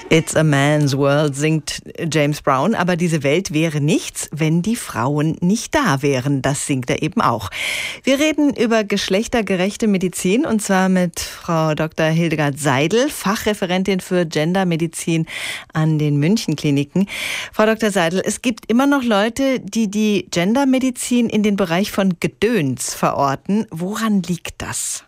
It's a man's world, singt James Brown. Aber diese Welt wäre nichts, wenn die Frauen nicht da wären. Das singt er eben auch. Wir reden über geschlechtergerechte Medizin und zwar mit Frau Dr. Hildegard Seidel, Fachreferentin für Gendermedizin an den München-Kliniken. Frau Dr. Seidel, es gibt immer noch Leute, die die Gendermedizin in den Bereich von Gedöns verorten. Woran liegt das?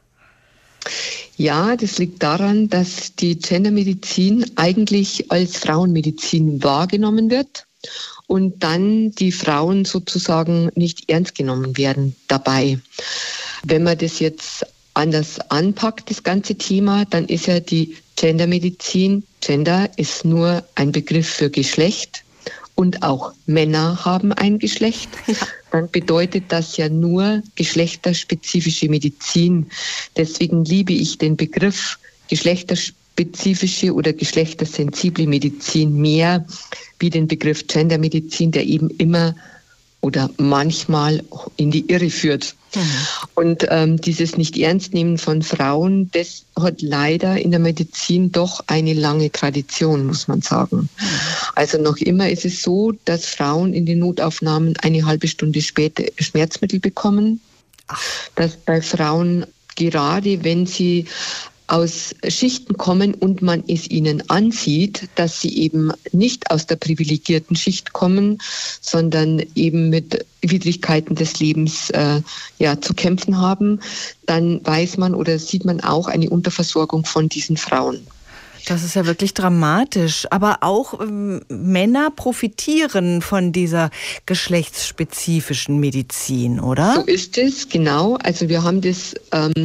Ja, das liegt daran, dass die Gendermedizin eigentlich als Frauenmedizin wahrgenommen wird und dann die Frauen sozusagen nicht ernst genommen werden dabei. Wenn man das jetzt anders anpackt, das ganze Thema, dann ist ja die Gendermedizin, Gender ist nur ein Begriff für Geschlecht und auch Männer haben ein Geschlecht. Dann bedeutet das ja nur geschlechterspezifische Medizin. Deswegen liebe ich den Begriff geschlechterspezifische oder geschlechtersensible Medizin mehr wie den Begriff Gendermedizin, der eben immer oder manchmal in die Irre führt. Und dieses Nicht-Ernst-Nehmen von Frauen, das hat leider in der Medizin doch eine lange Tradition, muss man sagen. Also noch immer ist es so, dass Frauen in den Notaufnahmen eine halbe Stunde später Schmerzmittel bekommen. Dass bei Frauen, gerade wenn sie aus Schichten kommen und man es ihnen ansieht, dass sie eben nicht aus der privilegierten Schicht kommen, sondern eben mit Widrigkeiten des Lebens zu kämpfen haben, dann weiß man oder sieht man auch eine Unterversorgung von diesen Frauen. Das ist ja wirklich dramatisch. Aber auch Männer profitieren von dieser geschlechtsspezifischen Medizin, oder? So ist es, genau. Also wir haben das,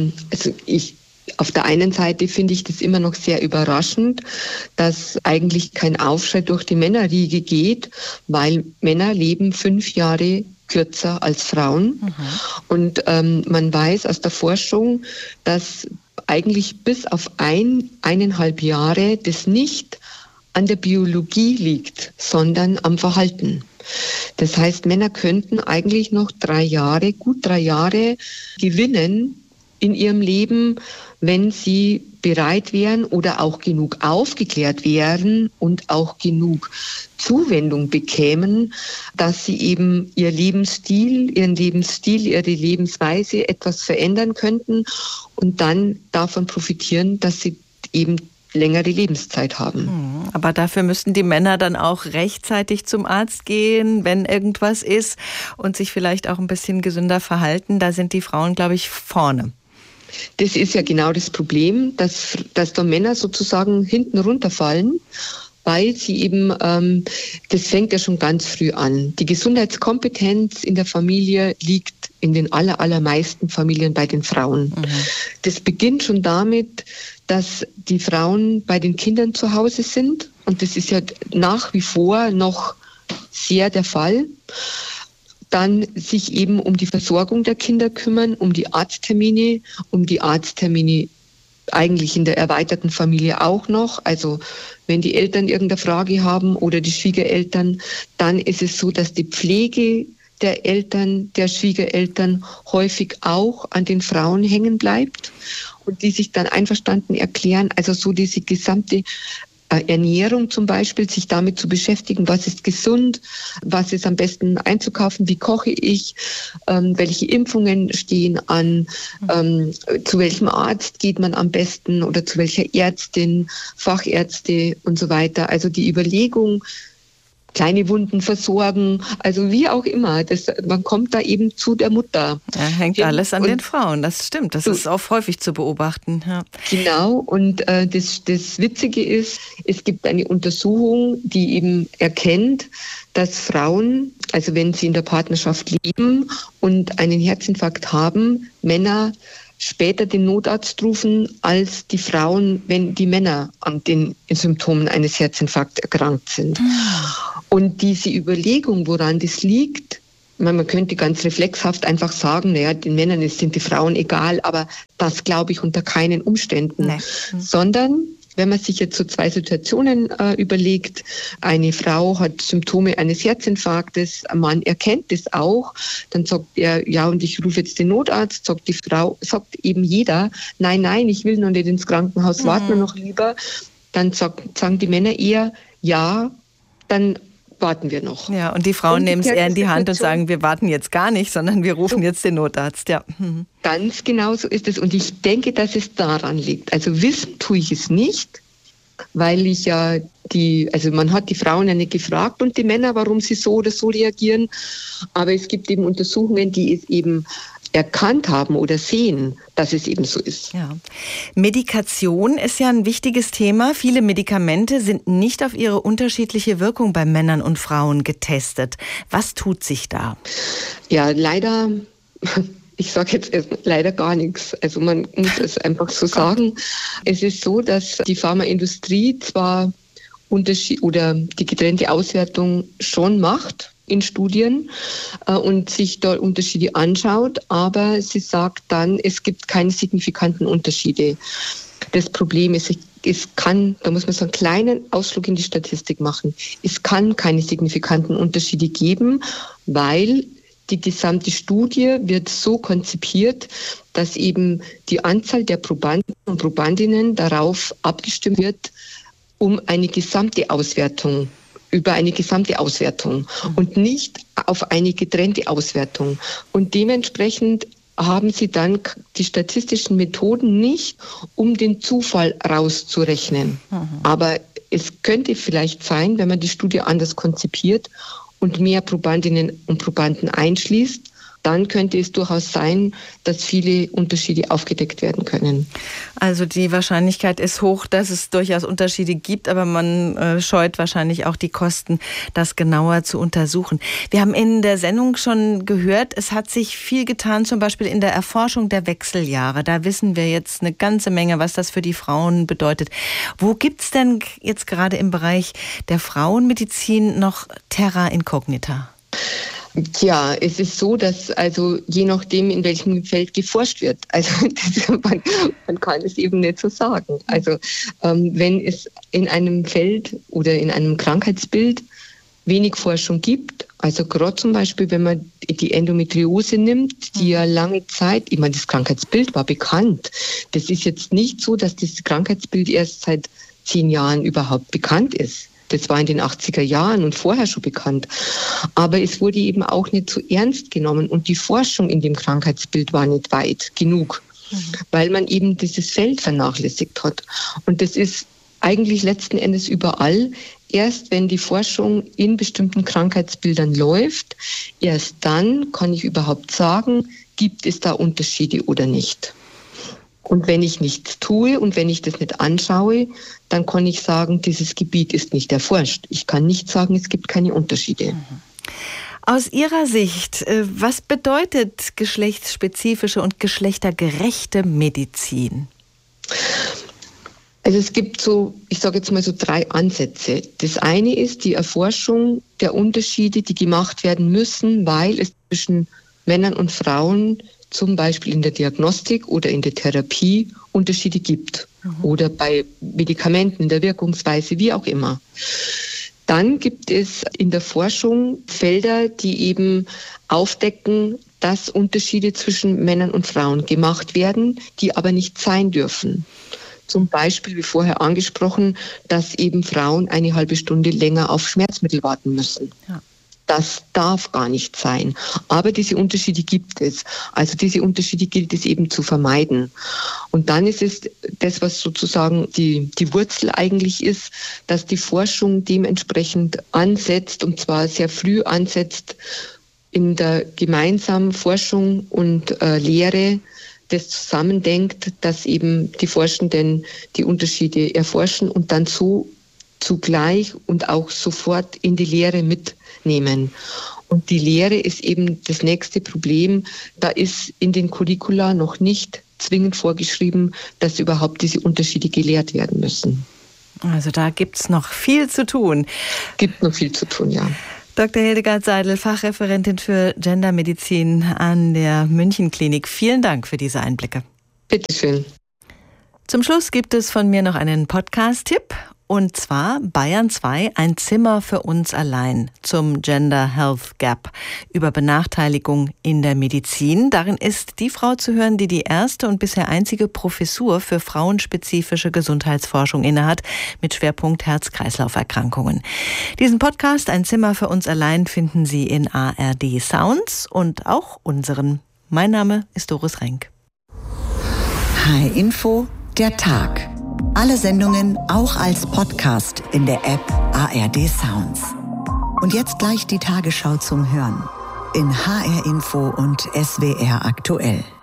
auf der einen Seite finde ich das immer noch sehr überraschend, dass eigentlich kein Aufschrei durch die Männerriege geht, weil Männer leben 5 Jahre kürzer als Frauen. Und man weiß aus der Forschung, dass eigentlich bis auf 1,5 Jahre das nicht an der Biologie liegt, sondern am Verhalten. Das heißt, Männer könnten eigentlich noch gut 3 Jahre gewinnen in ihrem Leben, wenn sie bereit wären oder auch genug aufgeklärt wären und auch genug Zuwendung bekämen, dass sie eben ihren Lebensstil, ihre Lebensweise etwas verändern könnten und dann davon profitieren, dass sie eben längere Lebenszeit haben. Aber dafür müssten die Männer dann auch rechtzeitig zum Arzt gehen, wenn irgendwas ist und sich vielleicht auch ein bisschen gesünder verhalten. Da sind die Frauen, glaube ich, vorne. Das ist ja genau das Problem, dass da Männer sozusagen hinten runterfallen, weil sie eben, das fängt ja schon ganz früh an. Die Gesundheitskompetenz in der Familie liegt in den allermeisten Familien bei den Frauen. Das beginnt schon damit, dass die Frauen bei den Kindern zu Hause sind. Und das ist ja nach wie vor noch sehr der Fall. Dann sich eben um die Versorgung der Kinder kümmern, um die Arzttermine eigentlich in der erweiterten Familie auch noch. Also wenn die Eltern irgendeine Frage haben oder die Schwiegereltern, dann ist es so, dass die Pflege der Eltern, der Schwiegereltern häufig auch an den Frauen hängen bleibt und die sich dann einverstanden erklären. Also so diese gesamte Ernährung zum Beispiel, sich damit zu beschäftigen, was ist gesund, was ist am besten einzukaufen, wie koche ich, welche Impfungen stehen an, zu welchem Arzt geht man am besten oder zu welcher Ärztin, Fachärzte und so weiter. Also die Überlegung, kleine Wunden versorgen, also wie auch immer. Man kommt da eben zu der Mutter. Ja, hängt alles an den Frauen, das stimmt. Das ist auch häufig zu beobachten. Ja. Genau, und das Witzige ist, es gibt eine Untersuchung, die eben erkennt, dass Frauen, also wenn sie in der Partnerschaft leben und einen Herzinfarkt haben, Männer später den Notarzt rufen als die Frauen, wenn die Männer an den Symptomen eines Herzinfarkts erkrankt sind. Und diese Überlegung, woran das liegt, man könnte ganz reflexhaft einfach sagen, naja, den Männern sind die Frauen egal, aber das glaube ich unter keinen Umständen. Sondern wenn man sich jetzt so 2 Situationen überlegt, eine Frau hat Symptome eines Herzinfarktes, ein Mann erkennt das auch, dann sagt er, ja, und ich rufe jetzt den Notarzt, sagt die Frau, sagt eben jeder, nein, ich will noch nicht ins Krankenhaus, warten wir noch lieber. dann sagen die Männer eher, ja, dann warten wir noch. Ja, und die Frauen nehmen es eher in die Hand und sagen, wir warten jetzt gar nicht, sondern wir rufen jetzt den Notarzt. Ja. Ganz genau so ist es. Und ich denke, dass es daran liegt. Also wissen tue ich es nicht, weil ich ja man hat die Frauen ja nicht gefragt und die Männer, warum sie so oder so reagieren. Aber es gibt eben Untersuchungen, die es eben erkannt haben oder sehen, dass es eben so ist. Ja. Medikation ist ja ein wichtiges Thema. Viele Medikamente sind nicht auf ihre unterschiedliche Wirkung bei Männern und Frauen getestet. Was tut sich da? Ja, leider, ich sage jetzt leider gar nichts. Also man muss es einfach so sagen. Es ist so, dass die Pharmaindustrie zwar die getrennte Auswertung schon macht in Studien und sich dort Unterschiede anschaut, aber sie sagt dann, es gibt keine signifikanten Unterschiede. Das Problem ist, da muss man so einen kleinen Ausflug in die Statistik machen. Es kann keine signifikanten Unterschiede geben, weil die gesamte Studie wird so konzipiert, dass eben die Anzahl der Probanden und Probandinnen darauf abgestimmt wird, über eine gesamte Auswertung und nicht auf eine getrennte Auswertung. Und dementsprechend haben sie dann die statistischen Methoden nicht, um den Zufall rauszurechnen. Aber es könnte vielleicht sein, wenn man die Studie anders konzipiert und mehr Probandinnen und Probanden einschließt, dann könnte es durchaus sein, dass viele Unterschiede aufgedeckt werden können. Also die Wahrscheinlichkeit ist hoch, dass es durchaus Unterschiede gibt, aber man scheut wahrscheinlich auch die Kosten, das genauer zu untersuchen. Wir haben in der Sendung schon gehört, es hat sich viel getan, zum Beispiel in der Erforschung der Wechseljahre. Da wissen wir jetzt eine ganze Menge, was das für die Frauen bedeutet. Wo gibt es denn jetzt gerade im Bereich der Frauenmedizin noch Terra Incognita? Ja, es ist so, dass also je nachdem, in welchem Feld geforscht wird, also man kann es eben nicht so sagen. Also wenn es in einem Feld oder in einem Krankheitsbild wenig Forschung gibt, also gerade zum Beispiel, wenn man die Endometriose nimmt, die ja lange Zeit, ich meine, das Krankheitsbild war bekannt. Das ist jetzt nicht so, dass das Krankheitsbild erst seit 10 Jahren überhaupt bekannt ist. Das war in den 80er Jahren und vorher schon bekannt. Aber es wurde eben auch nicht so ernst genommen und die Forschung in dem Krankheitsbild war nicht weit genug, weil man eben dieses Feld vernachlässigt hat. Und das ist eigentlich letzten Endes überall. Erst wenn die Forschung in bestimmten Krankheitsbildern läuft, erst dann kann ich überhaupt sagen, gibt es da Unterschiede oder nicht. Und wenn ich nichts tue und wenn ich das nicht anschaue, dann kann ich sagen, dieses Gebiet ist nicht erforscht. Ich kann nicht sagen, es gibt keine Unterschiede. Aus Ihrer Sicht, was bedeutet geschlechtsspezifische und geschlechtergerechte Medizin? Also es gibt ich sage jetzt mal 3 Ansätze. Das eine ist die Erforschung der Unterschiede, die gemacht werden müssen, weil es zwischen Männern und Frauen zum Beispiel in der Diagnostik oder in der Therapie Unterschiede gibt oder bei Medikamenten, in der Wirkungsweise, wie auch immer. Dann gibt es in der Forschung Felder, die eben aufdecken, dass Unterschiede zwischen Männern und Frauen gemacht werden, die aber nicht sein dürfen. Zum Beispiel, wie vorher angesprochen, dass eben Frauen eine halbe Stunde länger auf Schmerzmittel warten müssen. Ja. Das darf gar nicht sein. Aber diese Unterschiede gibt es. Also diese Unterschiede gilt es eben zu vermeiden. Und dann ist es das, was sozusagen die Wurzel eigentlich ist, dass die Forschung dementsprechend ansetzt, und zwar sehr früh ansetzt, in der gemeinsamen Forschung und Lehre, das zusammendenkt, dass eben die Forschenden die Unterschiede erforschen und dann so zugleich und auch sofort in die Lehre mitnehmen. Und die Lehre ist eben das nächste Problem. Da ist in den Curricula noch nicht zwingend vorgeschrieben, dass überhaupt diese Unterschiede gelehrt werden müssen. Also da gibt es noch viel zu tun. Gibt noch viel zu tun, ja. Dr. Hildegard Seidel, Fachreferentin für Gendermedizin an der Münchenklinik. Vielen Dank für diese Einblicke. Bitteschön. Zum Schluss gibt es von mir noch einen Podcast-Tipp. Und zwar Bayern 2, ein Zimmer für uns allein zum Gender Health Gap über Benachteiligung in der Medizin. Darin ist die Frau zu hören, die die erste und bisher einzige Professur für frauenspezifische Gesundheitsforschung innehat, mit Schwerpunkt Herz-Kreislauf-Erkrankungen. Diesen Podcast, ein Zimmer für uns allein, finden Sie in ARD Sounds und auch unseren. Mein Name ist Doris Renk. HR-Info, der Tag. Alle Sendungen auch als Podcast in der App ARD Sounds. Und jetzt gleich die Tagesschau zum Hören in HR-Info und SWR aktuell.